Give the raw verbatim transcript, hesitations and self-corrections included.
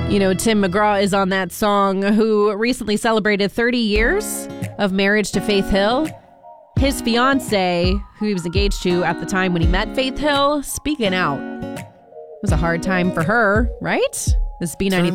You know, Tim McGraw is on that song, who recently celebrated thirty years of marriage to Faith Hill. His fiance, who he was engaged to at the time when he met Faith Hill, speaking out. It was a hard time for her, right? This is B ninety-three